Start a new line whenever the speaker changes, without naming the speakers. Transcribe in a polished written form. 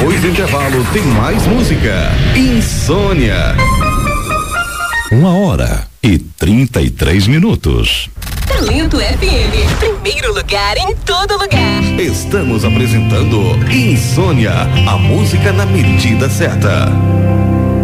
Depois do intervalo tem mais música. Insônia. 1h33.
Talento FM, primeiro lugar em todo lugar.
Estamos apresentando Insônia, a música na medida certa.